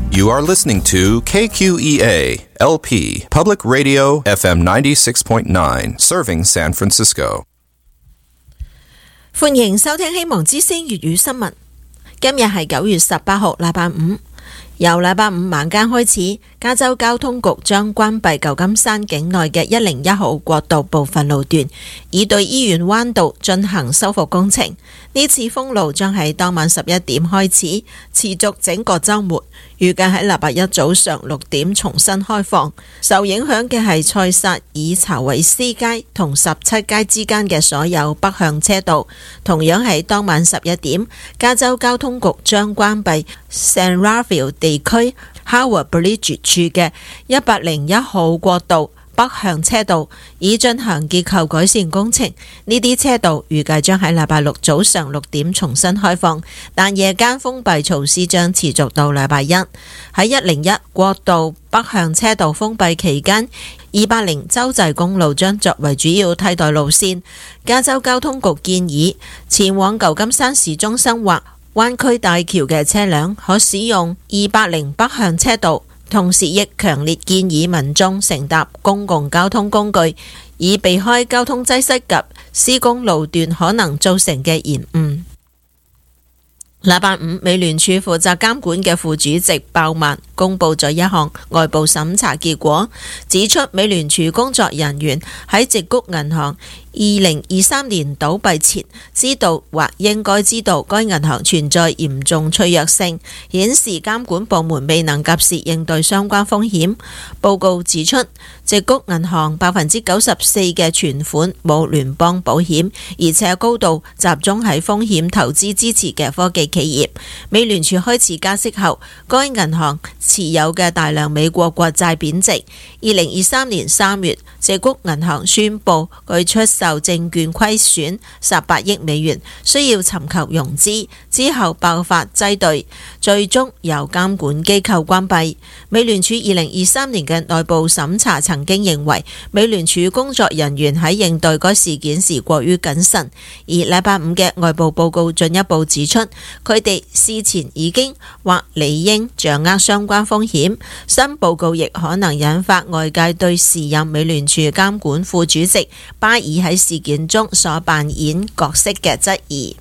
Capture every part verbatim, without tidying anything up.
You are listening to K Q E A L P Public Radio F M ninety-six point nine, serving San Francisco. 歡迎收聽希望之聲粵語新聞。今日係九月十八號，禮拜五。由禮拜五晚間開始，加州交通局將關閉舊金山境內嘅一零一號國道部分路段，以對醫院灣道進行修復工程。呢次封路將喺當晚十一點開始，持續整個週末，預計喺禮拜一早上六點重新開放。受影響嘅係塞薩爾查維斯街同十七街之間嘅所有北向車道。同樣喺當晚十一點，加州交通局將關閉 San Rafael 地區 Howard Bridge 處嘅一百零一號國道北向車道，以進行結構改善工程。呢啲車道預計將喺禮拜六早上六點重新開放，但夜間封閉措施將持續到禮拜一。喺一零一國道北向車道封閉期間，二百零州際公路將作為主要替代路線。加州交通局建議前往舊金山市中心或灣區大橋嘅車輛可使用二百零北向車道。同時亦強烈建議民眾乘搭公共交通工具，以避開交通擠塞及施工路段可能造成嘅延誤。禮拜五，美聯儲負責監管嘅副主席鮑曼公布咗一項外部審查結果，指出美聯儲工作人員喺矽谷銀行二零二三年倒閉前，知道或應該知道該銀行存在嚴重脆弱性，顯示監管部門未能及時應對相關風險。報告指出，矽谷銀行百分之九十四嘅存款冇聯邦保險，而且高度集中喺風險投資支持嘅科技企業。美聯儲開始加息後，該銀行持有嘅大量美國國債貶值。二零二三年三月，矽谷銀行宣布佢出售證券虧損十八億美元，需要尋求融資，之後爆發擠兌，最終由監管機構關閉。美聯儲二零二三年嘅內部審查曾經認為，美聯儲工作人員喺應對該事件時過於謹慎，而禮拜五嘅外部報告進一步指出，佢哋事前已經或理應掌握相關風險。新報告亦可能引發外界對時任美聯儲監管副主席巴爾喺事件中所扮演角色嘅質疑。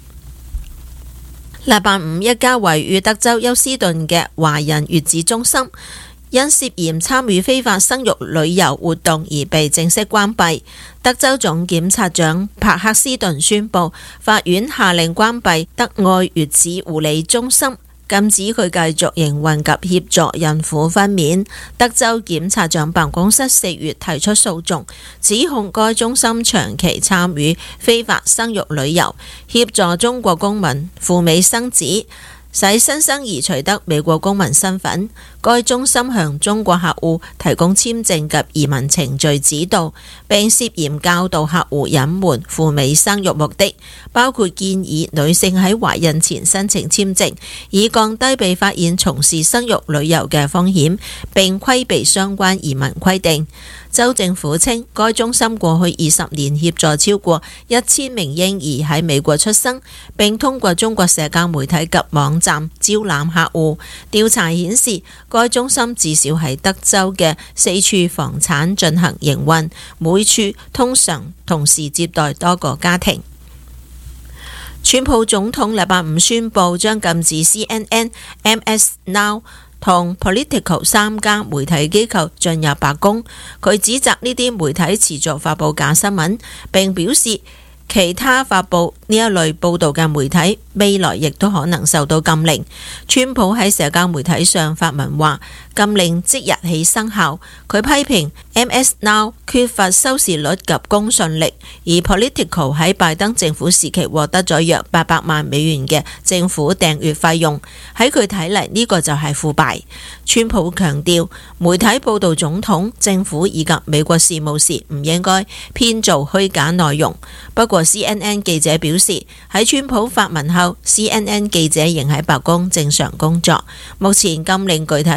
禮拜五，一家位於德州休斯頓嘅華人月子中心因涉嫌參與非法生育旅遊活動而被正式關閉。德州總檢察長帕克斯頓宣布，法院下令關閉德愛月子護理中心，禁止佢繼續營運及協助孕婦分娩。德州檢察長辦公室四月提出訴訟，指控該中心長期參與非法生育旅遊，協助中國公民赴美生子，使新生兒取得美國公民身份。該中心向中國客戶提供簽證及移民程序指導，並涉嫌教導客戶隱瞞赴美生育目的，包括建議女性喺懷孕前申請簽證，以降低被發現從事生育旅遊嘅風險，並規避相關移民規定。州政府稱，該中心過去二十年協助超過一千名嬰兒喺美國出生，並通過中國社交媒體及網站招攬客戶。調查顯示，該中心至少喺德州嘅四處房產進行營運，每處通常同時接待多個家庭。川普總統禮拜五宣布將禁止 C N N、M S Now 同 Politico 三家媒體機構進入白宮。佢指責呢啲媒體持續發布假新聞，並表示其他發布呢一類報導嘅媒體未來亦都可能受到禁令。川普喺社交媒體上發文話，禁令即日起生效。佢批評 M S Now 缺乏收視率及公信力，而 Politico 喺拜登政府時期獲得咗約八百萬美元嘅政府訂閱費用。喺佢睇嚟，呢個就係腐敗。川普強調，媒體報導總統、政府以及美國事務時唔應該編造虛假內容。不過 C N N 記者表示，喺川普發文後，C N N 記者仍喺白宮正常工作。目前禁令具體如何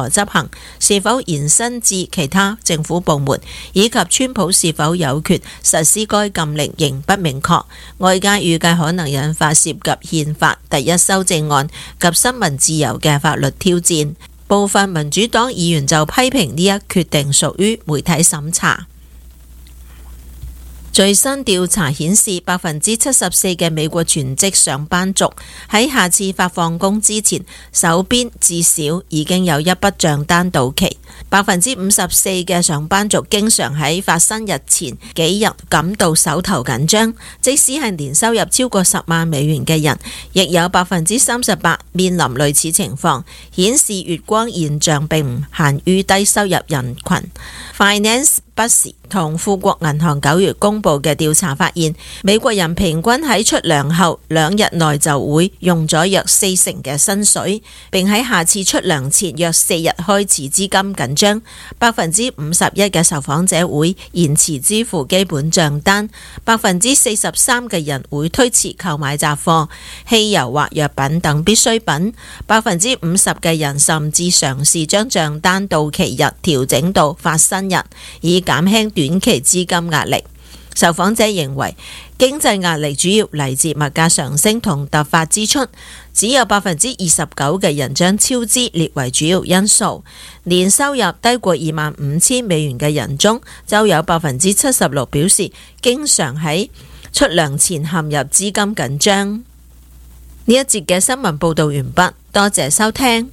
何執行，是否延伸至其他政府部門，以及川普是否有權實施該禁令仍不明確。外界預計可能引發涉及憲法第一修正案及新聞自由嘅法律挑戰。部分民主黨議員就批評呢一決定屬於媒體審查。最新調查顯示，百分之七十四嘅美國全職上班族喺下次發放工之前，手邊至少已經有一筆賬單到期。百分之五十四嘅上班族經常喺發生日前幾日感到手頭緊張，即使係年收入超過十萬美元嘅人，亦有百分之三十八面臨類似情況，顯示月光現象並唔限於低收入人群。Finance Bus 同富國銀行九月公布嘅調查發現，美國人平均喺出糧後兩日內就會用咗約四成嘅薪水，並喺下次出糧前約四日開始資金緊張。百分之五十一嘅受訪者會延遲支付基本賬單，百分之四十三嘅人會推遲購買雜貨、汽油或藥品等必需品，百分之五十嘅人甚至嘗試將賬單到期日調整到發薪日，以減輕短期資金壓力。受訪者認為經濟壓力主要嚟自物價上升同突發支出，只有百分之二十九嘅人將超支列為主要因素。年收入低過二萬五千美元嘅人中，就有百分之七十六表示經常喺出糧前陷入資金緊張。呢一節嘅新聞報道完畢，多謝收聽。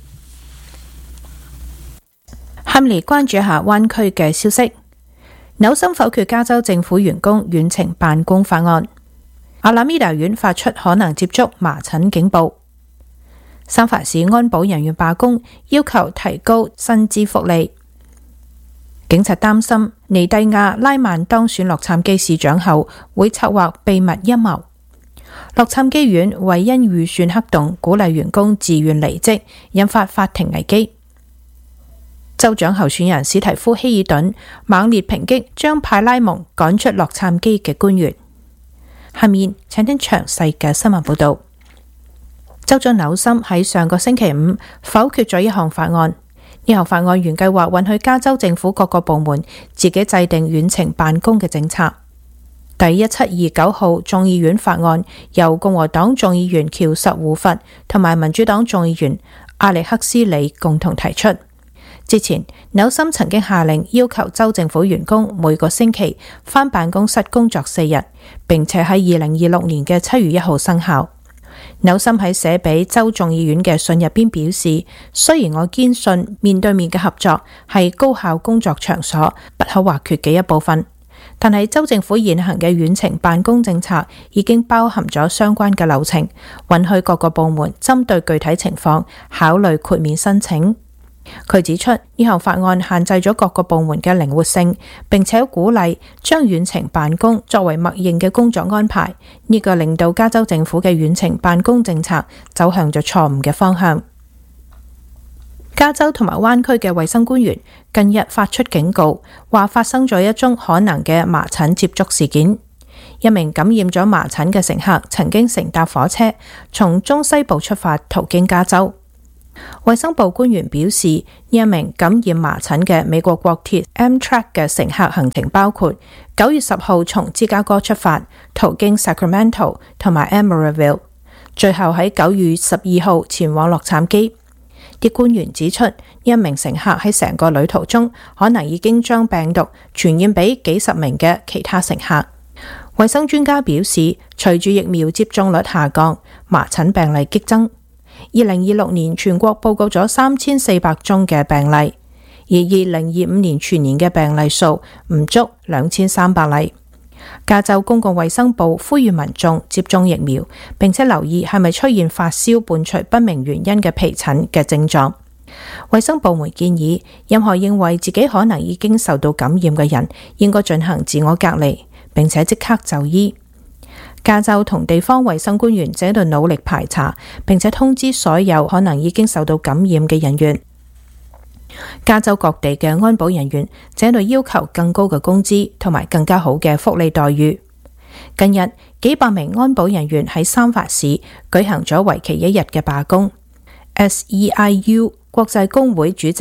下面嚟關注一下灣區嘅消息。紐森否決加州政府員工遠程辦公法案。阿拉米達縣發出可能接觸麻疹警報。三藩市安保人員罷工，要求提高薪資福利。警察擔心尼蒂亞拉曼當選洛杉磯市長後會策劃秘密陰謀。洛杉磯縣為因預算黑洞鼓勵員工自願離職，引發法庭危機。州長候選人史提夫希爾頓猛烈抨擊將派拉蒙趕出洛杉磯嘅官員。下面請聽詳細嘅新聞報道。州長紐森喺上個星期五否決咗一項法案，呢項法案原計劃允許加州政府各個部門自己制定遠程辦公嘅政策。第一七二九號眾議院法案由共和黨眾議員喬什胡佛同埋民主黨眾議員阿力克斯里共同提出。之前，紐森曾經下令要求州政府員工每個星期返辦公室工作四日，並且喺二零二六年嘅七月一號生效。紐森喺寫俾州眾議院嘅信入邊表示，雖然我堅信面對面嘅合作係高效工作場所不可或缺嘅一部分，但係州政府現行嘅遠程辦公政策已經包含咗相關嘅流程，允許各個部門針對具體情況考慮豁免申請。佢指出，呢項法案限制咗各個部門嘅靈活性，並且鼓勵將遠程辦公作為默認嘅工作安排，呢個令到加州政府嘅遠程辦公政策走向咗錯誤嘅方向。加州同埋灣區嘅衛生官員近日發出警告，話發生咗一宗可能嘅麻疹接觸事件。一名感染咗麻疹嘅乘客曾經乘搭火車從中西部出發，途經加州。衛生部官員表示，呢一名感染麻疹嘅美國國鐵 Amtrak 嘅乘客行程包括九月十號從芝加哥出發，途經 Sacramento 同埋 Emeryville， 最後喺九月十二號前往洛杉磯。啲官員指出，呢一名乘客喺成個旅途中可能已經將病毒傳染俾幾十名嘅其他乘客。衛生專家表示，隨住疫苗接種率下降，麻疹病例激增。二零二六年全國報告咗三千四百宗嘅病例，而二零二五年全年嘅病例數唔足兩千三百例。加州公共衛生部呼籲民眾接種疫苗，並且留意係咪出現發燒伴隨不明原因嘅皮疹嘅症狀。衛生部門建議，任何認為自己可能已經受到感染嘅人，應該進行自我隔離，並且即刻就醫。加州同地方衛生官員正喺度努力排查，並且通知所有可能已經受到感染嘅人員。加州各地嘅安保人員正喺度要求更高嘅工資同埋更加好嘅福利待遇。近日，幾百名安保人員喺三藩市舉行咗為期一日嘅罷工。S E I U 國際工會主席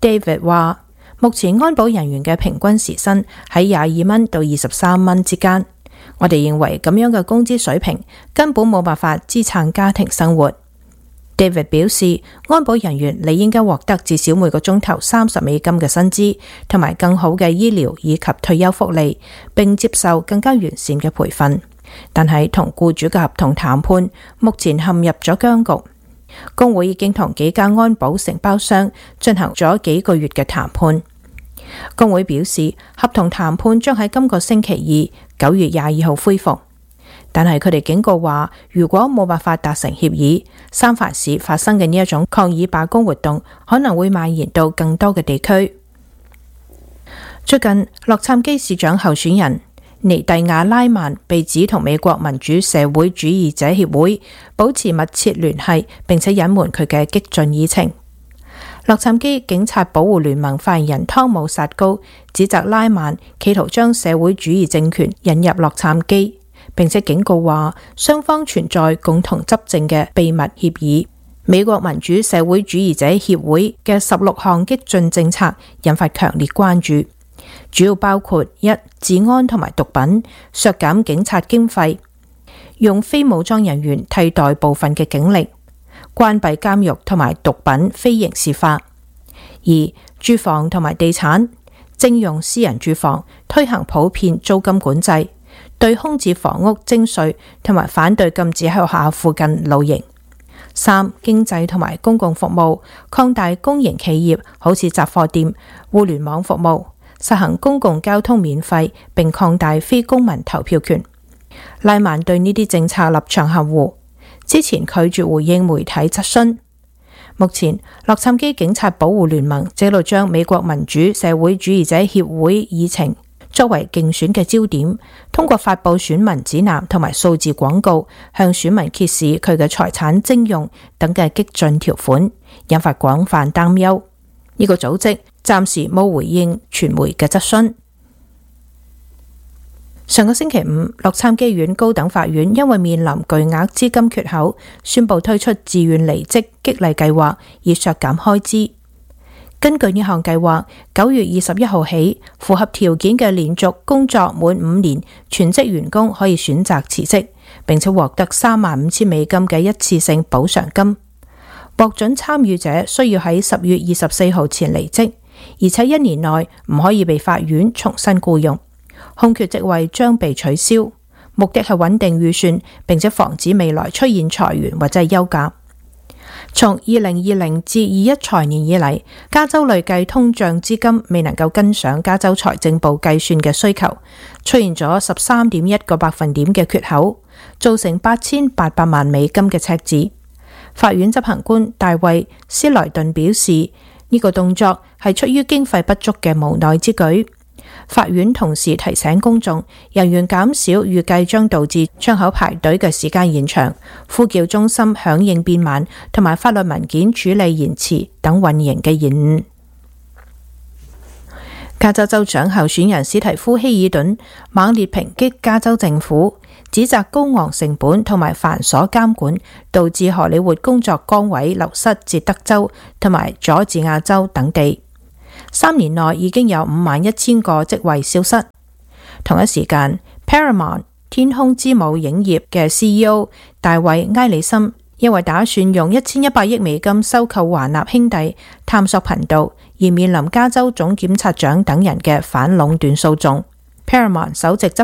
David 話，目前安保人員嘅平均時薪喺廿二蚊到二十三蚊之間。我哋認為咁樣嘅工資水平根本冇辦法支撐家庭生活。David 表示，安保人員理應該獲得至少每個鐘頭三十美金嘅薪資，同埋更好嘅醫療以及退休福利，並接受更加完善嘅培訓。但係同僱主嘅合同談判目前陷入咗僵局。工會已經同幾間安保承包商進行咗幾個月嘅談判。工會表示，合同談判將喺今個星期二九月廿二號恢復。但係佢哋警告話，如果冇辦法達成協議，三藩市發生嘅呢一種抗議罷工活動可能會蔓延到更多嘅地區。最近，洛杉磯市長候選人尼蒂亞拉曼被指同美國民主社會主義者協會保持密切聯繫，並且隱瞞佢嘅激進議程。洛杉磯警察保護聯盟發言人湯姆薩高指責拉曼企圖將社會主義政權引入洛杉磯，並且警告話雙方存在共同執政嘅秘密協議。美國民主社會主義者協會嘅十六項激進政策引發強烈關注，主要包括一、治安同埋毒品，削減警察經費，用非武裝人員替代部分嘅警力，關閉監獄同埋毒品非刑事化；二、住房同埋地產，徵用私人住房，推行普遍租金管制，對空置房屋徵稅，同埋反對禁止喺學校附近露營；三、經濟同埋公共服務，擴大公營企業好似雜貨店、互聯網服務，實行公共交通免費，並擴大非公民投票權。拉曼對呢啲政策立場含糊，之前拒絕回應媒體質詢。目前，洛杉磯警察保護聯盟正喺度將美國民主社會主義者協會議程作為競選嘅焦點，通過發布選民指南同埋數字廣告，向選民揭示佢嘅財產徵用等嘅激進條款，引發廣泛擔憂。呢個組織暫時冇回應傳媒嘅質詢。上個星期五，洛杉磯縣高等法院因為面臨巨額資金缺口，宣布推出自願離職激勵計劃，以削減開支。根據呢項計劃，九月二十一號起，符合條件嘅連續工作滿五年全職員工可以選擇辭職，並且獲得三萬五千美金嘅一次性補償金。獲准參與者需要喺十月二十四號前離職，而且一年內唔可以被法院重新僱用。空缺職位將被取消，目的係穩定預算，並且防止未來出現裁員或者係休假。從二零二零至二一財年以嚟，加州累計通脹資金未能夠跟上加州財政部計算嘅需求，出現咗十三點一個百分點嘅缺口，造成八千八百萬美金嘅赤字。法院執行官大衛斯萊頓表示，呢、這個動作係出於經費不足嘅無奈之舉。法院同時提醒公眾，人員減少預計將導致窗口排隊嘅時間延長、呼叫中心響應變慢，同埋法律文件處理延遲等運營嘅延誤。加州州長候選人史提夫希爾頓猛烈抨擊加州政府，指責高昂成本同埋繁瑣監管導致荷里活工作崗位流失至德州同埋佐治亞州等地。三年內已經有五萬一千個職位消失。同一時間 Paramount 天空之母影業嘅 C E O 大衛埃里森因為打算用一千一百億美金收購華納兄弟探索頻道，而面臨加州總檢察長等人嘅反壟斷訴訟。Paramount 首席執